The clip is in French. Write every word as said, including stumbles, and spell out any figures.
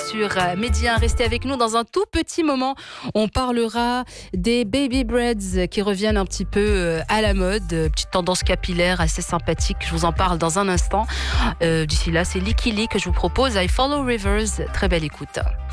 sur Média. Restez avec nous dans un tout petit moment. On parlera des baby breads qui reviennent un petit peu à la mode. Petite tendance capillaire assez sympathique. Je vous en parle dans un instant. Euh, d'ici là, c'est Licky Lee que je vous propose. I Follow Rivers. Très belle écoute.